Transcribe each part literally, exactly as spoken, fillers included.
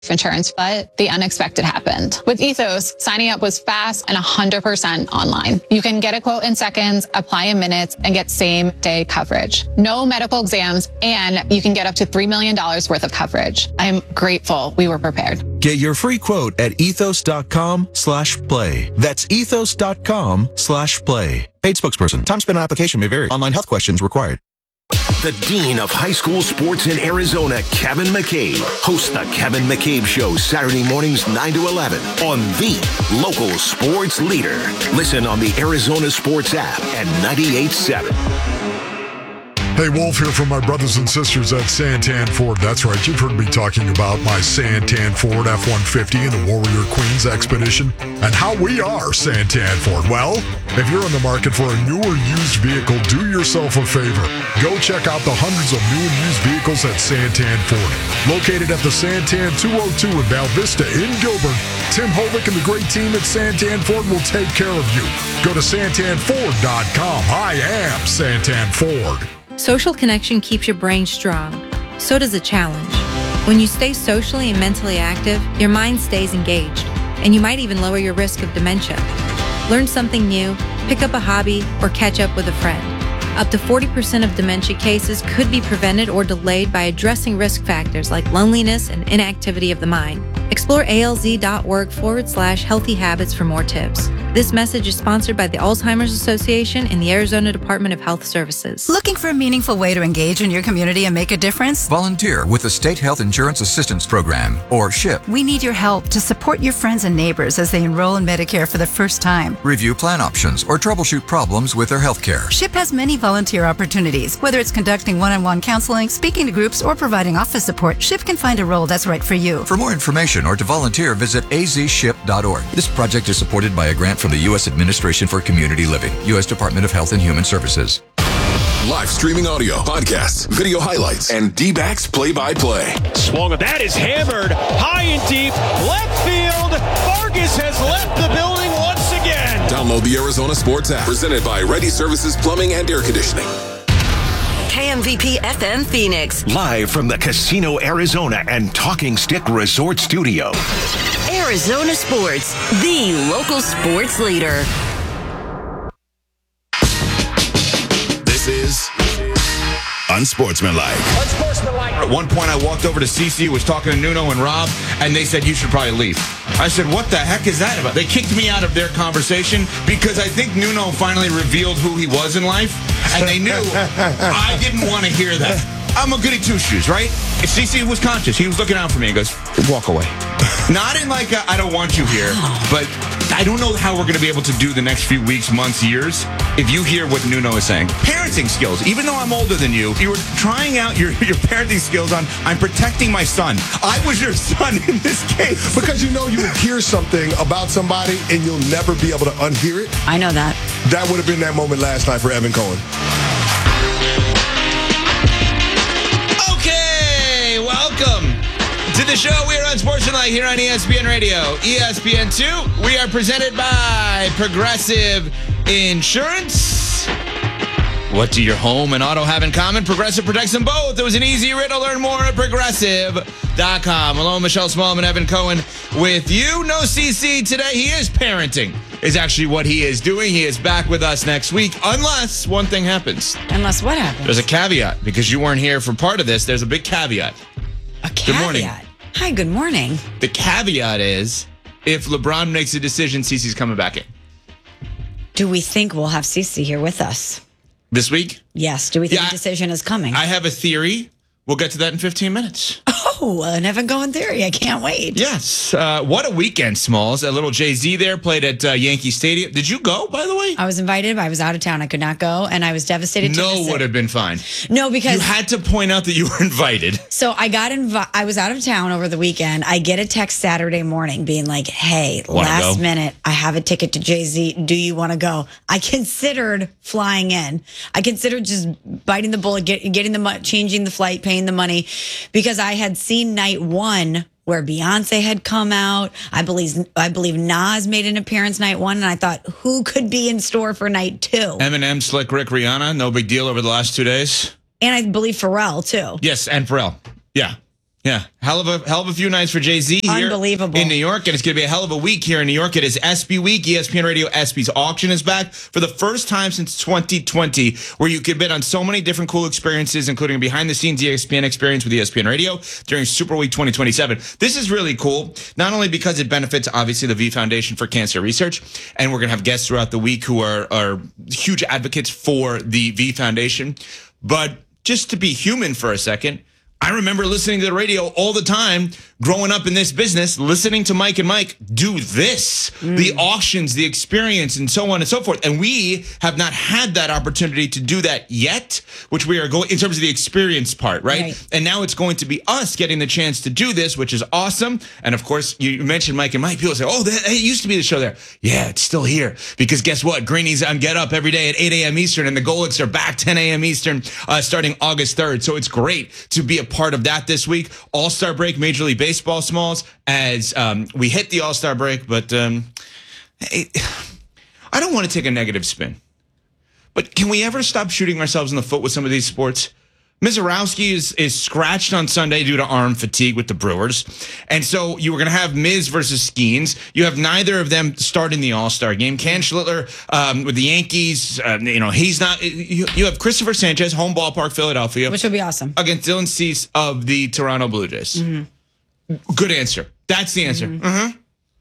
insurance, but the unexpected happened. With Ethos, signing up was fast and one hundred percent online. You can get a quote in seconds, apply in minutes, and get same day coverage. No medical exams, and you can get up to three million dollars worth of coverage. I'm grateful we were prepared. Get your free quote at ethos.com slash play. That's ethos.com slash play. Paid spokesperson. Time spent on application may vary. Online health questions required. The Dean of High School Sports in Arizona, Kevin McCabe, hosts the Kevin McCabe Show Saturday mornings nine to eleven on the local sports leader. Listen on the Arizona Sports app and ninety-eight point seven. Hey, Wolf here from my brothers and sisters at Santan Ford. That's right, you've heard me talking about my Santan Ford F one fifty and the Warrior Queens Expedition and how we are Santan Ford. Well, if you're in the market for a new or used vehicle, do yourself a favor. Go check out the hundreds of new and used vehicles at Santan Ford. Located at the Santan two oh two in Val Vista in Gilbert, Tim Hovick and the great team at Santan Ford will take care of you. Go to santan ford dot com. I am Santan Ford. Social connection keeps your brain strong. So does a challenge. When you stay socially and mentally active, your mind stays engaged, and you might even lower your risk of dementia. Learn something new, pick up a hobby, or catch up with a friend. Up to forty percent of dementia cases could be prevented or delayed by addressing risk factors like loneliness and inactivity of the mind. Explore alz.org forward slash healthy habits for more tips. This message is sponsored by the Alzheimer's Association and the Arizona Department of Health Services. Looking for a meaningful way to engage in your community and make a difference? Volunteer with the State Health Insurance Assistance Program, or SHIP. We need your help to support your friends and neighbors as they enroll in Medicare for the first time. Review plan options or troubleshoot problems with their health care. SHIP has many volunteer opportunities. Whether it's conducting one-on-one counseling, speaking to groups, or providing office support, SHIP can find a role that's right for you. For more information or to volunteer, visit a z ship dot org. This project is supported by a grant from the U S Administration for Community Living, U S Department of Health and Human Services. Live streaming audio, podcasts, video highlights, and D-backs play-by-play. Swung, that is hammered high and deep, left field. Vargas has left the building once again. Download the Arizona Sports app, presented by Ready Services Plumbing and Air Conditioning. K M V P F M Phoenix. Live from the Casino Arizona and Talking Stick Resort Studio. Arizona Sports, the local sports leader. This is Unsportsmanlike. Unsportsmanlike. At one point, I walked over to Cece, was talking to Nuno and Rob, and they said, you should probably leave. I said, what the heck is that about? They kicked me out of their conversation because I think Nuno finally revealed who he was in life, and they knew I didn't want to hear that. I'm a goody two-shoes, right? Cece was conscious. He was looking out for me and goes, walk away. Not in like, a, I don't want you here, but I don't know how we're going to be able to do the next few weeks, months, years if you hear what Nuno is saying. Parenting skills. Even though I'm older than you, you were trying out your, your parenting skills on, I'm protecting my son. I was your son in this case. Because you know you would hear something about somebody and you'll never be able to unhear it. I know that. That would have been that moment last night for Evan Cohen. Okay, welcome to the show. We are Unsportsmanlike here on E S P N Radio. E S P N two, we are presented by Progressive Insurance. What do your home and auto have in common? Progressive protects them both. It was an easy riddle. Learn more at progressive dot com. Hello, Michelle Smallman and Evan Cohen with you. No C C today. He is parenting, is actually what he is doing. He is back with us next week, unless one thing happens. Unless what happens? There's a caveat. Because you weren't here for part of this, there's a big caveat. A caveat? Good morning. Hi, good morning. The caveat is, if LeBron makes a decision, Cece's coming back in. Do we think we'll have Cece here with us? This week? Yes. Do we think Yeah, a decision is coming? I have a theory. We'll get to that in fifteen minutes. Oh, an Evan Cohen theory. I can't wait. Yes. Uh, what a weekend, Smalls. A little Jay-Z there, played at uh, Yankee Stadium. Did you go, by the way? I was invited, but I was out of town. I could not go, and I was devastated. to No miss it. would have been fine. No, because you had to point out that you were invited. So I got invi- I was out of town over the weekend. I get a text Saturday morning being like, hey, Wanna last go? minute, I have a ticket to Jay-Z. Do you want to go? I considered flying in. I considered just biting the bullet, get, getting the mo- changing the flight, paying the money, because I had seen night one where Beyonce had come out. I believe I believe Nas made an appearance night one, and I thought, who could be in store for night two? Eminem, Slick Rick, Rihanna, no big deal over the last two days. And I believe Pharrell, too. Yes, and Pharrell. Yeah. Yeah, hell of a hell of a few nights for Jay-Z here Unbelievable. in New York, and it's going to be a hell of a week here in New York. It is S B Week. E S P N Radio ESPY's auction is back for the first time since twenty twenty, where you can bid on so many different cool experiences, including a behind-the-scenes E S P N experience with E S P N Radio during Super Week twenty twenty-seven. This is really cool, not only because it benefits, obviously, the V Foundation for Cancer Research, and we're going to have guests throughout the week who are, are huge advocates for the V Foundation, but just to be human for a second, I remember listening to the radio all the time growing up in this business, listening to Mike and Mike do this, mm. the auctions, the experience, and so on and so forth. And we have not had that opportunity to do that yet, which we are going in terms of the experience part, right? right? And now it's going to be us getting the chance to do this, which is awesome. And of course, you mentioned Mike and Mike. People say, oh, that, it used to be the show there. Yeah, it's still here. Because guess what? Greeny's on Get Up every day at eight a.m. Eastern, and the Golics are back ten a.m. Eastern uh, starting August third. So it's great to be a part of that this week. All-Star break, Major League Baseball, Smalls, as um, we hit the All-Star break, but um, it, I don't want to take a negative spin. But can we ever stop shooting ourselves in the foot with some of these sports? Mizorowski is, is scratched on Sunday due to arm fatigue with the Brewers. And so you were going to have Miz versus Skeens. You have neither of them start in the All-Star game. Ken Schlittler um, with the Yankees, uh, you know, he's not. You, you have Christopher Sanchez, home ballpark, Philadelphia. Which would be awesome. Against Dylan Cease of the Toronto Blue Jays. Mm-hmm. Good answer. That's the answer. Mm-hmm. Mm-hmm.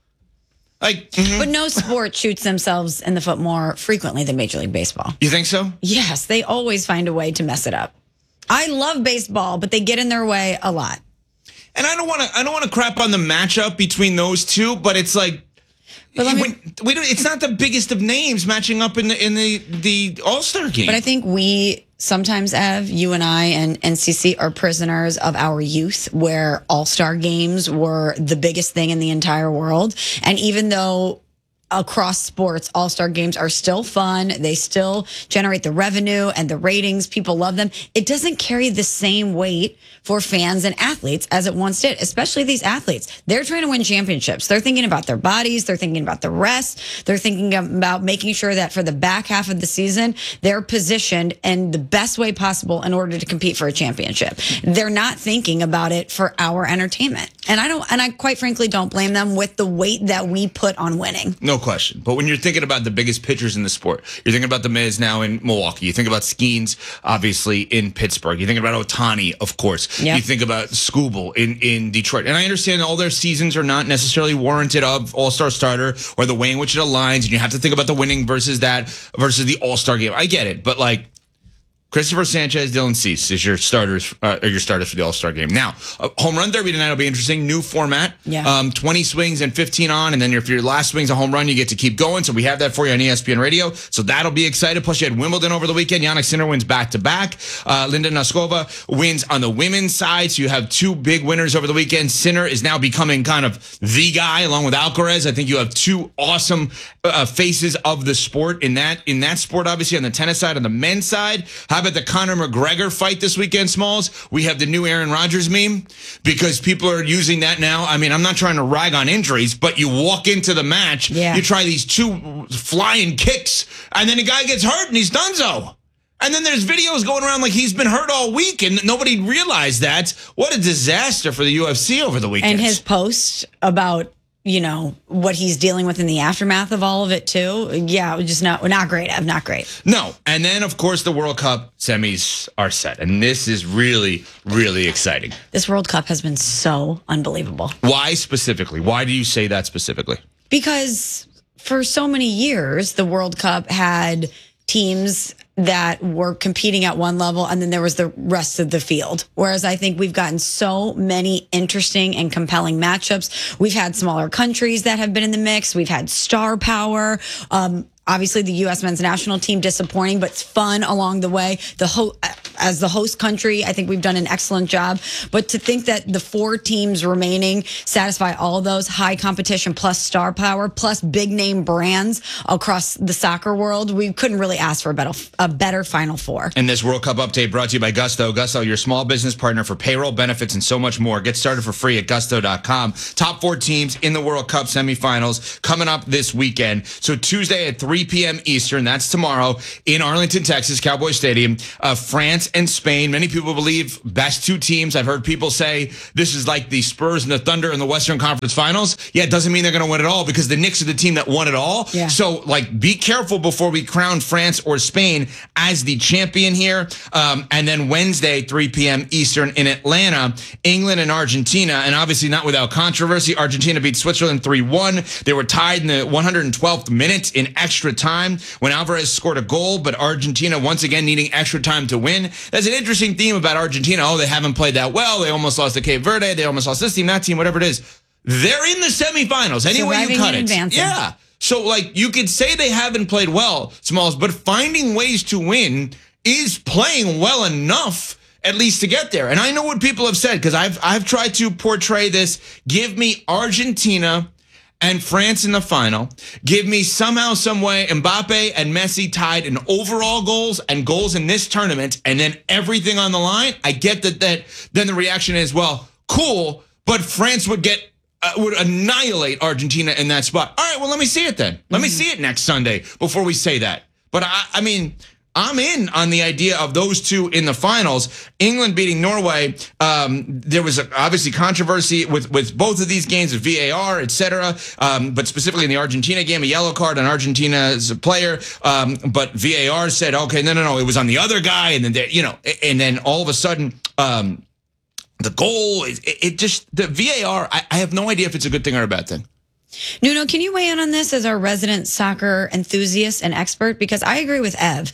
Like, mm-hmm. But no sport shoots themselves in the foot more frequently than Major League Baseball. You think so? Yes, they always find a way to mess it up. I love baseball, but they get in their way a lot. And I don't want to. I don't want to crap on the matchup between those two, but it's like, but me, when, we don't. It's not the biggest of names matching up in the in the the All-Star game. But I think we sometimes have you and I and N C C are prisoners of our youth, where All-Star games were the biggest thing in the entire world, and even though across sports, All-Star games are still fun. They still generate the revenue and the ratings. People love them. It doesn't carry the same weight for fans and athletes as it once did, especially these athletes. They're trying to win championships. They're thinking about their bodies. They're thinking about the rest. They're thinking about making sure that for the back half of the season, they're positioned in the best way possible in order to compete for a championship. They're not thinking about it for our entertainment. And I don't, and I quite frankly don't blame them with the weight that we put on winning. No question. But when you're thinking about the biggest pitchers in the sport, you're thinking about the Miz now in Milwaukee. You think about Skeens, obviously, in Pittsburgh. You think about Ohtani, of course. Yep. You think about Skubal in, in Detroit. And I understand all their seasons are not necessarily warranted of All-Star starter or the way in which it aligns. And you have to think about the winning versus that versus the All-Star game. I get it. But, like, Christopher Sanchez, Dylan Cease is your starters, uh, or your starters for the All-Star game. Now, uh, home run derby tonight will be interesting. New format. Yeah. Um, twenty swings and fifteen on, and then if your last swing's a home run, you get to keep going. So we have that for you on E S P N Radio. So that'll be exciting. Plus, you had Wimbledon over the weekend. Yannick Sinner wins back-to-back. Uh, Linda Noskova wins on the women's side. So you have two big winners over the weekend. Sinner is now becoming kind of the guy, along with Alcaraz. I think you have two awesome uh, faces of the sport in that in that sport, obviously, on the tennis side. On the men's side, how about the Conor McGregor fight this weekend, Smalls? We have the new Aaron Rodgers meme because people are using that now. I mean, I'm not trying to rag on injuries, but you walk into the match, yeah. you try these two flying kicks, and then the guy gets hurt and he's donezo. And then there's videos going around like he's been hurt all week and nobody realized that. What a disaster for the U F C over the weekend. And his post about, you know, what he's dealing with in the aftermath of all of it too. Yeah, just not not great. Not great. No. And then, of course, the World Cup semis are set. And this is really, really exciting. This World Cup has been so unbelievable. Why specifically? Why do you say that specifically? Because for so many years, the World Cup had teams that were competing at one level, and then there was the rest of the field. Whereas I think we've gotten so many interesting and compelling matchups. We've had smaller countries that have been in the mix. We've had star power. Um, Obviously, the U S men's national team disappointing, but it's fun along the way. The ho- as the host country, I think we've done an excellent job. But to think that the four teams remaining satisfy all of those, high competition plus star power plus big name brands across the soccer world, we couldn't really ask for a better, a better Final Four. And this World Cup update brought to you by Gusto. Gusto, your small business partner for payroll, benefits, and so much more. Get started for free at gusto dot com. Top four teams in the World Cup semifinals coming up this weekend. So Tuesday at three three p.m. Eastern. That's tomorrow in Arlington, Texas, Cowboy Stadium. Uh, France and Spain. Many people believe best two teams. I've heard people say this is like the Spurs and the Thunder in the Western Conference Finals. Yeah, it doesn't mean they're going to win it all because the Knicks are the team that won it all. Yeah. So, like, be careful before we crown France or Spain as the champion here. Um, and then Wednesday, three p.m. Eastern in Atlanta, England and Argentina. And obviously not without controversy. Argentina beat Switzerland three one. They were tied in the one hundred twelfth minute in extra time when Alvarez scored a goal, but Argentina once again needing extra time to win. That's an interesting theme about Argentina. Oh, they haven't played that well. They almost lost to Cape Verde. They almost lost this team, that team, whatever it is. They're in the semifinals. Any way you cut it. Advancing. Yeah. So, like, you could say they haven't played well, Smalls, but finding ways to win is playing well enough at least to get there. And I know what people have said because I've I've tried to portray this. Give me Argentina and France in the final. Give me somehow, some way, Mbappe and Messi tied in overall goals and goals in this tournament, and then everything on the line. I get that. That then the reaction is, well, cool, but France would get. Uh, would annihilate Argentina in that spot. All right, well, let me see it then. Let mm-hmm. me see it next Sunday before we say that. But I, I mean, I'm in on the idea of those two in the finals. England beating Norway. Um, there was a, obviously controversy with, with both of these games, with V A R, et cetera. Um, but specifically in the Argentina game, a yellow card on Argentina's player. Um, but V A R said, okay, no, no, no, it was on the other guy. And then, they, you know, and then all of a sudden, um, the goal, it, it just, the V A R, I, I have no idea if it's a good thing or a bad thing. Nuno, can you weigh in on this as our resident soccer enthusiast and expert? Because I agree with Ev.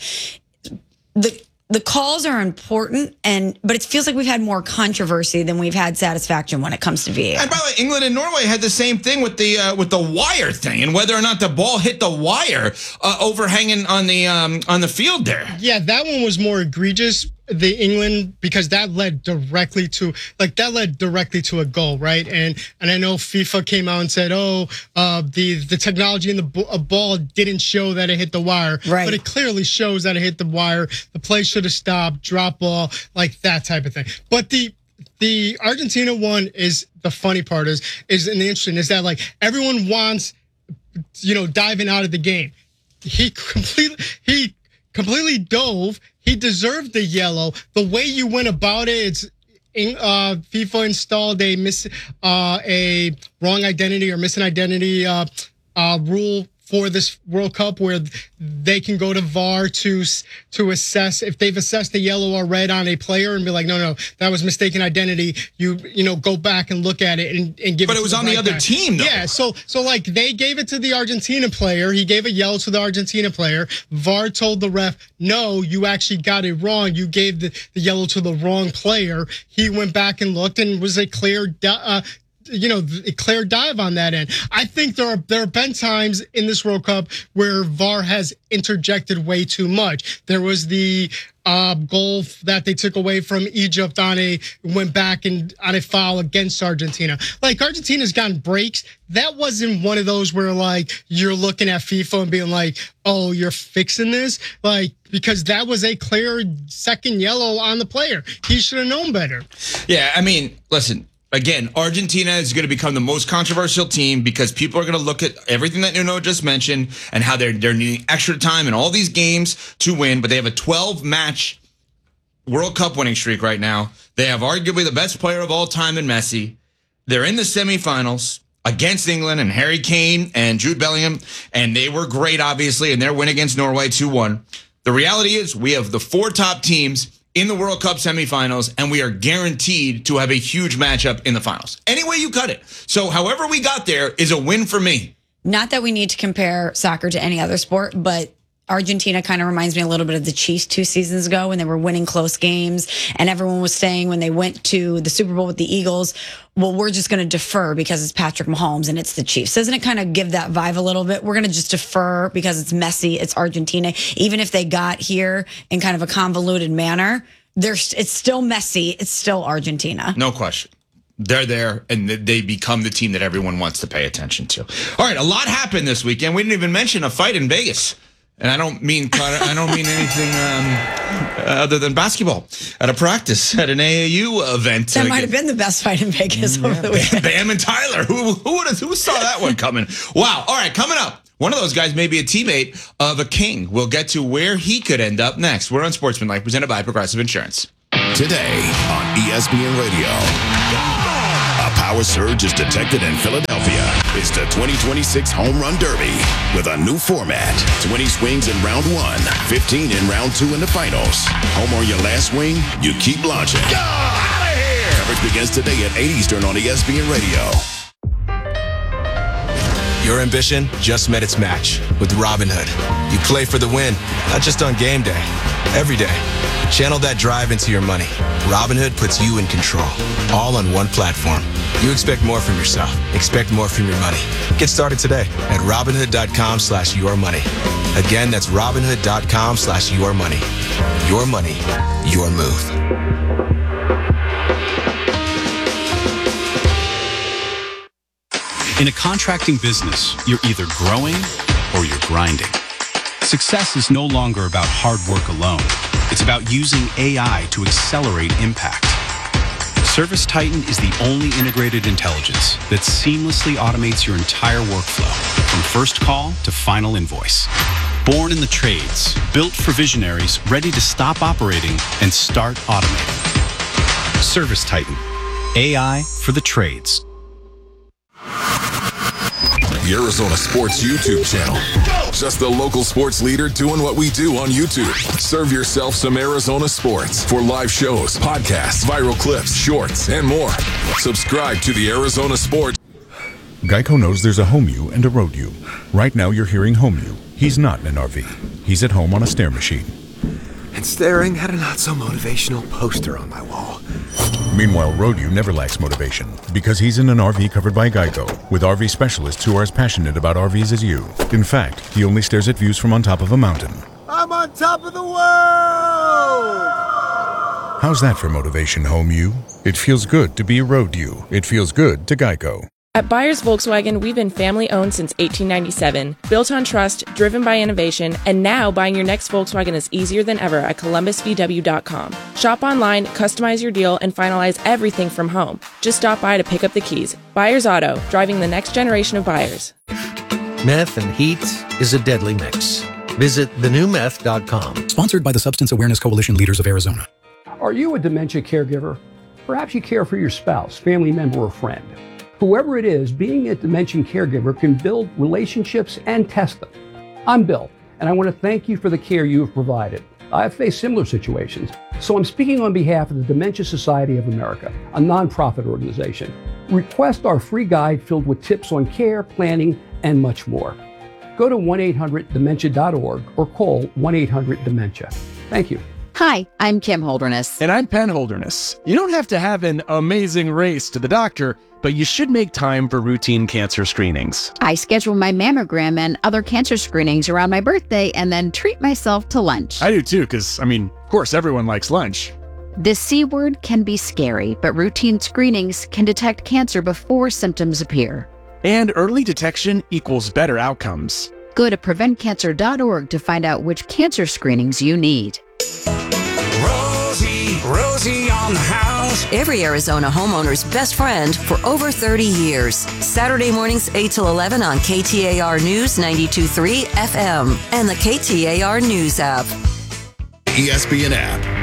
The the calls are important, and but it feels like we've had more controversy than we've had satisfaction when it comes to V A R. And by the way, England and Norway had the same thing with the uh, with the wire thing, and whether or not the ball hit the wire uh, overhanging on the um, on the field there. Yeah, that one was more egregious. The England, because that led directly to like that led directly to a goal, right? And and I know FIFA came out and said, oh, uh, the the technology in the b- a ball didn't show that it hit the wire, right? But it clearly shows that it hit the wire. The play should have stopped, drop ball, like that type of thing. But the the Argentina one is the funny part is is and the interesting is that like everyone wants, you know, diving out of the game. He completely he completely dove. He deserved the yellow. The way you went about it, it's uh, FIFA installed a miss, uh, a wrong identity or missing identity uh, uh, rule for this World Cup, where they can go to V A R to to assess if they've assessed the yellow or red on a player and be like, no, no, that was mistaken identity. You you know go back and look at it and, and give. But it, it was to on the, the right other guy. team, though. Yeah, so so like they gave it to the Argentina player. He gave a yellow to the Argentina player. V A R told the ref, no, you actually got it wrong. You gave the, the yellow to the wrong player. He went back and looked and was a clear. Uh, you know, a clear dive on that end. I think there are there have been times in this World Cup where V A R has interjected way too much. There was the uh, goal that they took away from Egypt on a went back and on a foul against Argentina. Like Argentina's gotten breaks. That wasn't one of those where like you're looking at FIFA and being like, oh, you're fixing this, like because that was a clear second yellow on the player. He should have known better. Yeah, I mean, listen. Again, Argentina is going to become the most controversial team because people are going to look at everything that Nuno just mentioned and how they're they're needing extra time in all these games to win. But they have a twelve match World Cup winning streak right now. They have arguably the best player of all time in Messi. They're in the semifinals against England and Harry Kane and Jude Bellingham, and they were great, obviously, in their win against Norway two one. The reality is we have the four top teams in the World Cup semifinals, and we are guaranteed to have a huge matchup in the finals. Any way you cut it. So however we got there is a win for me. Not that we need to compare soccer to any other sport, but Argentina kind of reminds me a little bit of the Chiefs two seasons ago when they were winning close games and everyone was saying when they went to the Super Bowl with the Eagles, well, we're just going to defer because it's Patrick Mahomes and it's the Chiefs. Doesn't it kind of give that vibe a little bit? We're going to just defer because it's Messi, it's Argentina. Even if they got here in kind of a convoluted manner, there's it's still Messi, it's still Argentina. No question. They're there, and they become the team that everyone wants to pay attention to. All right, a lot happened this weekend. We didn't even mention a fight in Vegas. And I don't mean I don't mean anything um, other than basketball at a practice at an A A U event. That might have been the best fight in Vegas yeah, over the weekend. Bam and Tyler. Who who would have, who saw that one coming? Wow. All right, coming up, One of those guys may be a teammate of a king. We'll get to where he could end up next. We're on Sportsmanlike, presented by Progressive Insurance. Today on E S P N Radio. A power surge is detected in Philadelphia. It's the twenty twenty-six Home Run Derby with a new format. twenty swings in round one, fifteen in round two in the finals. Home on your last swing, you keep launching. Go out of here! Coverage begins today at eight Eastern on E S P N Radio. Your ambition just met its match with Robinhood. You play for the win, not just on game day, every day. Channel that drive into your money. Robinhood puts you in control, all on one platform. You expect more from yourself. Expect more from your money. Get started today at Robinhood.com slash your money. Again, that's Robinhood.com slash your money. Your money, your move. In a contracting business, you're either growing or you're grinding. Success is no longer about hard work alone. It's about using A I to accelerate impact. ServiceTitan is the only integrated intelligence that seamlessly automates your entire workflow, from first call to final invoice. Born in the trades, built for visionaries ready to stop operating and start automating. ServiceTitan, A I for the trades. The Arizona Sports YouTube channel. Just the local sports leader doing what we do on YouTube. Serve yourself some Arizona sports for live shows, podcasts, viral clips, shorts, and more. Subscribe to the Arizona Sports. Geico knows there's a home you and a road you. Right now you're hearing home you. He's not in an R V. He's at home on a stair machine. And staring at a not-so-motivational poster on my wall. Meanwhile, Road-U never lacks motivation because he's in an R V covered by Geico with R V specialists who are as passionate about R Vs as you. In fact, he only stares at views from on top of a mountain. I'm on top of the world! How's that for motivation, home you? It feels good to be a Road-U. It feels good to Geico. At Byers Volkswagen, we've been family-owned since eighteen ninety-seven, built on trust, driven by innovation, and now buying your next Volkswagen is easier than ever at Columbus V W dot com. Shop online, customize your deal, and finalize everything from home. Just stop by to pick up the keys. Byers Auto, driving the next generation of buyers. Meth and heat is a deadly mix. Visit the new meth dot com. Sponsored by the Substance Awareness Coalition Leaders of Arizona. Are you a dementia caregiver? Perhaps you care for your spouse, family member, or friend. Whoever it is, being a dementia caregiver can build relationships and test them. I'm Bill, and I want to thank you for the care you have provided. I've faced similar situations, so I'm speaking on behalf of the Dementia Society of America, a nonprofit organization. Request our free guide filled with tips on care, planning, and much more. Go to one eight hundred dementia dot org or call one eight hundred dementia. Thank you. Hi, I'm Kim Holderness. And I'm Penn Holderness. You don't have to have an amazing race to the doctor, but you should make time for routine cancer screenings. I schedule my mammogram and other cancer screenings around my birthday and then treat myself to lunch. I do too, because, I mean, of course, everyone likes lunch. The C word can be scary, but routine screenings can detect cancer before symptoms appear. And early detection equals better outcomes. Go to prevent cancer dot org to find out which cancer screenings you need. Rosie, Rosie on the house. Every Arizona homeowner's best friend for over thirty years. Saturday mornings eight till eleven on K T A R News ninety-two point three F M and the K T A R News app. E S P N app.